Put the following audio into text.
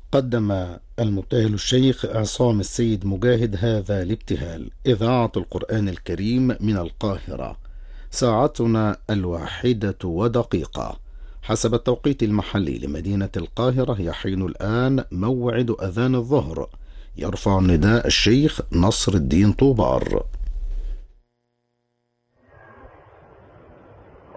قدم المبتهل الشيخ عصام السيد مجاهد هذا الابتهال: إذاعة القرآن الكريم من القاهرة، ساعتنا 1:01 حسب التوقيت المحلي لمدينة القاهرة. يحين الآن موعد أذان الظهر. يرفع النداء الشيخ نصر الدين طوبار.